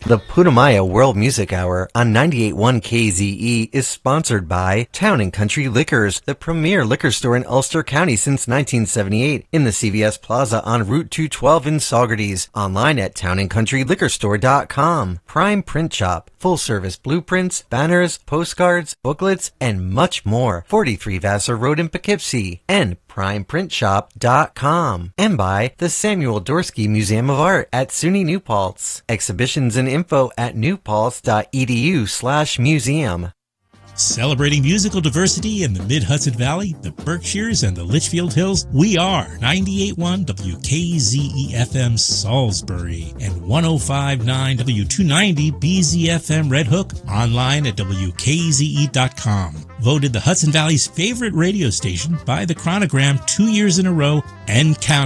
The Putumayo World Music Hour on 98.1 KZE is sponsored by Town & Country Liquors, the premier liquor store in Ulster County since 1978, in the CVS Plaza on Route 212 in Saugerties. Online at townandcountryliquorstore.com. Prime Print Shop, full-service blueprints, banners, postcards, booklets, and much more. 43 Vassar Road in Poughkeepsie. And primeprintshop.com. And by the Samuel Dorsky Museum of Art at SUNY New Paltz. Exhibitions and info at newpaltz.edu/museum. Celebrating musical diversity in the Mid-Hudson Valley, the Berkshires, and the Litchfield Hills, we are 98.1 WKZE-FM Salisbury and 105.9 W290 BZFM Red Hook, online at WKZE.com. Voted the Hudson Valley's favorite radio station by the Chronogram 2 years in a row and counting.